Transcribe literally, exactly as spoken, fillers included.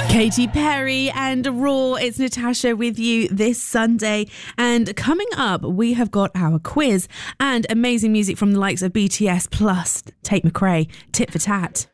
Katy Perry and Raw. It's Natasha with you this Sunday. And coming up, we have got our quiz and amazing music from the likes of B T S plus Tate McRae, Tit for Tat.